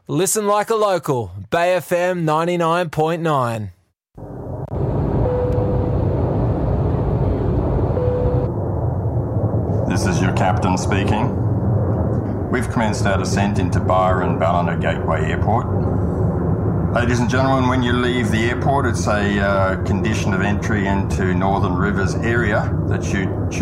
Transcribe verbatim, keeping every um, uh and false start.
Listen like a local. Bay F M ninety-nine point nine. This is your captain speaking. We've commenced our descent into Byron Ballina Gateway Airport. Ladies and gentlemen, when you leave the airport, it's a uh, condition of entry into Northern Rivers area that you choose